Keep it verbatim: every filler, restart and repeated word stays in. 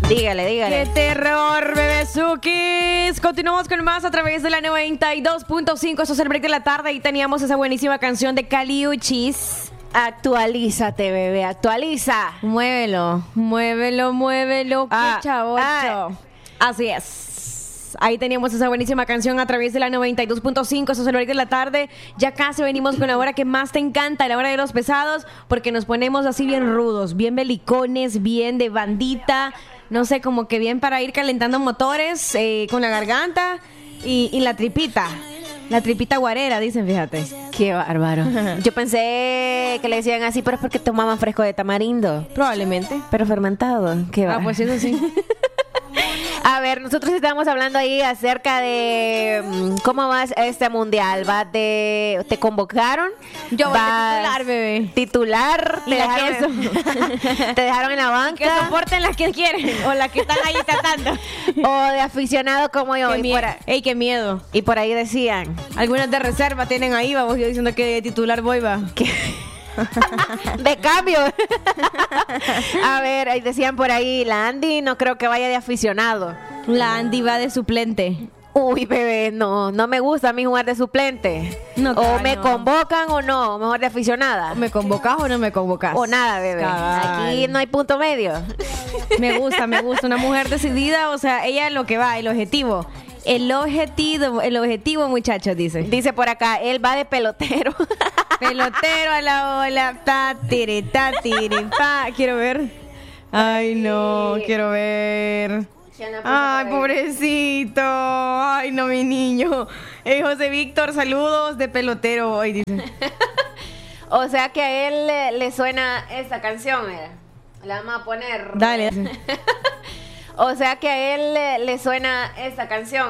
Dígale, dígale. ¡Qué terror, bebezukis! Continuamos con más a través de la noventa y dos punto cinco. Esto es el break de la tarde y teníamos esa buenísima canción de Caliuchis. Actualízate, bebé, actualiza. Muévelo, muévelo, muévelo, Ah, que chavocho. ah. Así es. Ahí teníamos esa buenísima canción a través de la noventa y dos punto cinco. Eso es el break de la tarde. Ya casi venimos con la hora que más te encanta, la hora de los pesados, porque nos ponemos así bien rudos, bien belicones, bien de bandita. No sé, como que bien para ir calentando motores eh, con la garganta y, y la tripita. La tripita guarera, dicen, fíjate. Qué bárbaro. Yo pensé que le decían así, pero es porque tomaban fresco de tamarindo. Probablemente. Pero fermentado. Qué Ah, bárbaro. pues eso sí. A ver, nosotros estábamos hablando ahí acerca de mm, cómo va este mundial. ¿Va de, ¿Te convocaron? Yo voy de ¿Vas titular, bebé. Titular. Y Te la dejaron, te dejaron en la Que banca. soporten las que quieren o las que están ahí tratando. O de aficionado como yo. Qué Y miedo. por, a- Ey, qué miedo. y por ahí decían Algunas de reserva tienen ahí, vamos, yo diciendo que de titular voy, va. que de cambio. A ver, ahí decían por ahí, la Andy no creo que vaya de aficionado. La Andy va de suplente. Uy, bebé, no, no me gusta a mí jugar de suplente. No, o cabal, me no. convocan o no, mejor de aficionada. ¿Me convocas o no me convocas? O nada, bebé. Cabal. Aquí no hay punto medio. Me gusta, me gusta. Una mujer decidida, o sea, ella es lo que va, el objetivo. El objetivo, el objetivo, muchachos, dice. Dice por acá, él va de pelotero. Pelotero a la ola, ta, tiri, ta, tiri, pa. Quiero ver. Ay, no, quiero ver. Ay, pobrecito. Ay, no, mi niño. Eh, José Víctor, saludos de pelotero hoy, dice. O sea que a él le, le suena esta canción, mira. La vamos a poner. Dale. O sea que a él le, le suena esta canción.